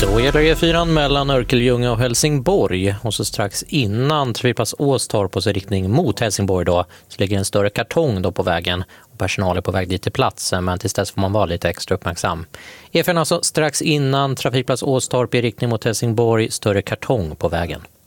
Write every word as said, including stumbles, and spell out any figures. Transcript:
Då är det E fyra mellan Örkelljunga och Helsingborg och så strax innan trafikplats Åstorp på sig riktning mot Helsingborg då så ligger en större kartong då på vägen och personal är på väg dit till platsen, men tills dess får man vara lite extra uppmärksam. E fyra alltså strax innan trafikplats Åstorp i riktning mot Helsingborg, större kartong på vägen.